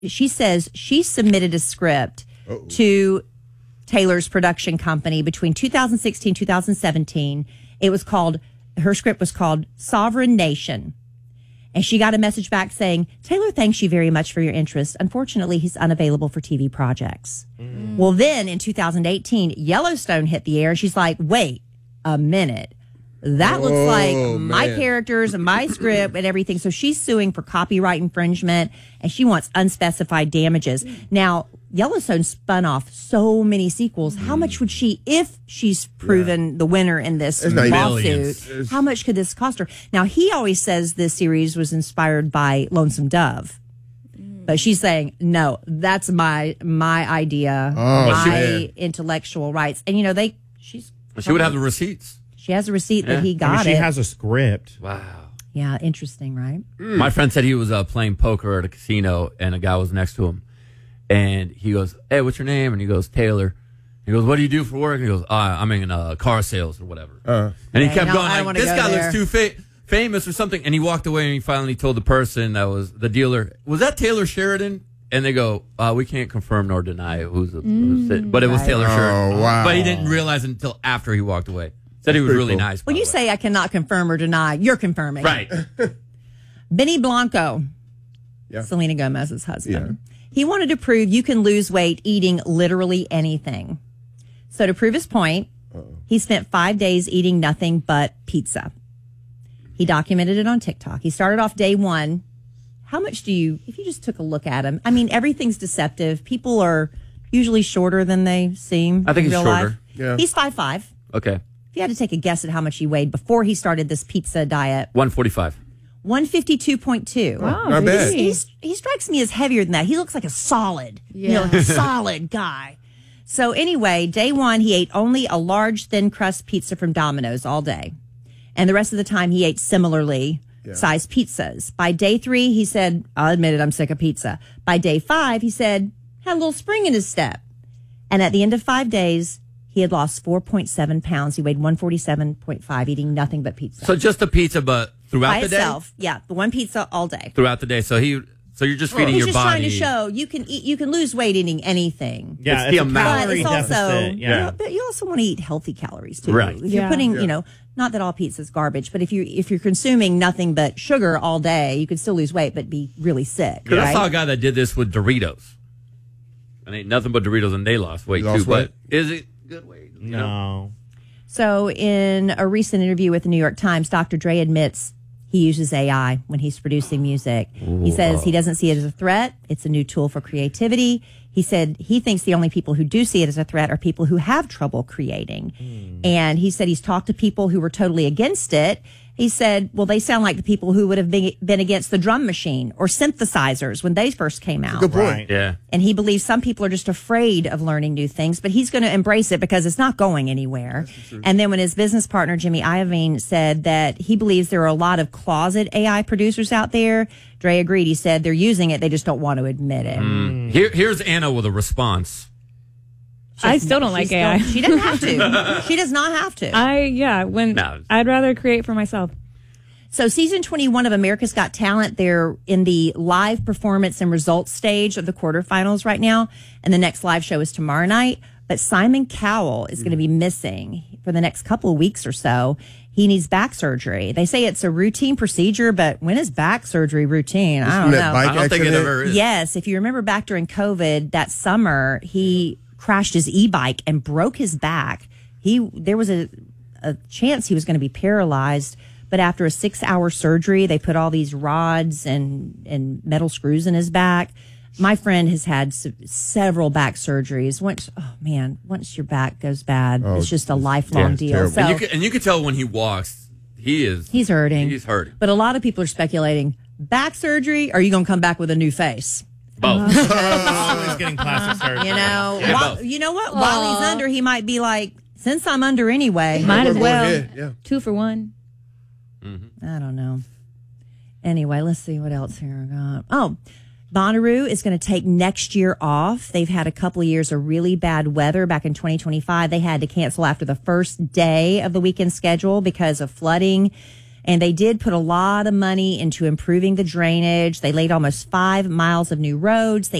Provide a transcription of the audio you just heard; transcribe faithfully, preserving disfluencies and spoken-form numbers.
she says she submitted a script Uh-oh. to Taylor's production company between two thousand sixteen, two thousand seventeen. It was called, her script was called Sovereign Nation. And she got a message back saying, Taylor thanks you very much for your interest. Unfortunately, he's unavailable for T V projects. Mm. Well, then in two thousand eighteen, Yellowstone hit the air. And she's like, wait a minute. That looks oh, like man. my characters and my script and everything. So she's suing for copyright infringement and she wants unspecified damages. Now, Yellowstone spun off so many sequels. How much would she, if she's proven yeah. the winner in this There's lawsuit, how much could this cost her? Now, he always says this series was inspired by Lonesome Dove. But she's saying, no, that's my my idea, oh, my intellectual rights. And, you know, they, she's... She would have the receipts. She has a receipt yeah. that he got I mean, she it. She has a script. Wow. Yeah, interesting, right? Mm. My friend said he was uh, playing poker at a casino, and a guy was next to him. And he goes, hey, what's your name? And he goes, Taylor. He goes, what do you do for work? And he goes, uh, I'm in uh, car sales or whatever. Uh, and he yeah, kept no, going, like, this go guy there. looks too fa- famous or something. And he walked away, and he finally told the person that was the dealer, was that Taylor Sheridan? And they go, uh, we can't confirm nor deny who's, mm, who's it. But it was right. Taylor Sheridan. Oh, wow. But he didn't realize it until after he walked away. Said he was really cool. nice. Well, you say I cannot confirm or deny. You're confirming. Right. Benny Blanco, yeah. Selena Gomez's husband. Yeah. He wanted to prove you can lose weight eating literally anything. So to prove his point, Uh-oh. he spent five days eating nothing but pizza. He documented it on TikTok. He started off day one. How much do you, if you just took a look at him, I mean, everything's deceptive. People are usually shorter than they seem. I think in he's real shorter. Life. Yeah. He's five five. Okay. If you had to take a guess at how much he weighed before he started this pizza diet. one forty-five. one fifty-two point two. Wow, not bad. He's, he strikes me as heavier than that. He looks like a solid, yeah. you know, like a solid guy. So anyway, day one, he ate only a large thin crust pizza from Domino's all day. And the rest of the time he ate similarly yeah. sized pizzas. By day three, he said, I'll admit it, I'm sick of pizza. By day five, he said, had a little spring in his step. And at the end of five days, he had lost four point seven pounds. He weighed one forty-seven point five, eating nothing but pizza. So just a pizza, but throughout By the itself, day? Yeah, the one pizza all day. Throughout the day. So he, so you're just feeding He's your just body. trying to show you can eat, you can lose weight eating anything. Yeah, it's it's, the a amount. calorie But it's also, deficit. Yeah. you know, but you also want to eat healthy calories too. Right. If you're Yeah. putting, Yeah. you know, not that all pizza is garbage, but if you if you're consuming nothing but sugar all day, you could still lose weight but be really sick. Because right? I saw a guy that did this with Doritos. And ain't nothing but Doritos, and they lost weight lost too. weight? But is it good weight? You know? No. So in a recent interview with the New York Times, Doctor Dre admits he uses A I when he's producing music. He says he doesn't see it as a threat. It's a new tool for creativity. He said he thinks the only people who do see it as a threat are people who have trouble creating. Mm. And he said he's talked to people who were totally against it. He said, well, they sound like the people who would have been, been against the drum machine or synthesizers when they first came out. Good point. Right. Yeah. And he believes some people are just afraid of learning new things, but he's going to embrace it because it's not going anywhere. And then when his business partner, Jimmy Iovine, said that he believes there are a lot of closet A I producers out there, Dre agreed. He said they're using it. They just don't want to admit it. Mm. Here, here's Anna with a response. I still don't like She's A I. still- she doesn't have to. She does not have to. I, yeah, when No. I'd rather create for myself. So season twenty-one of America's Got Talent, they're in the live performance and results stage of the quarterfinals right now. And the next live show is tomorrow night. But Simon Cowell is going to be missing for the next couple of weeks or so. He needs back surgery. They say it's a routine procedure, but when is back surgery routine? I don't That know. bike I don't think it accident? ever is. Yes, if you remember back during COVID that summer, he crashed his e-bike and broke his back. He there was a, a chance he was going to be paralyzed, but after a six-hour surgery, they put all these rods and and metal screws in his back. My friend has had s- several back surgeries. Once, oh man, once your back goes bad, Oh, it's just a lifelong yeah, deal. terrible. So And you, can, and you can tell when he walks, he is. he's hurting. He's hurting. But a lot of people are speculating: back surgery? Or are you going to come back with a new face? Both. Always getting plastic surgery. You know, Yeah, while, both. you know what? While he's under, he might be like, since I'm under anyway, Might as Go well. ahead, yeah. Two for one. I don't know. Anyway, let's see what else here I got. Oh, Bonnaroo is going to take next year off. They've had a couple of years of really bad weather. Back in twenty twenty-five, they had to cancel after the first day of the weekend schedule because of flooding. And they did put a lot of money into improving the drainage. They laid almost five miles of new roads. They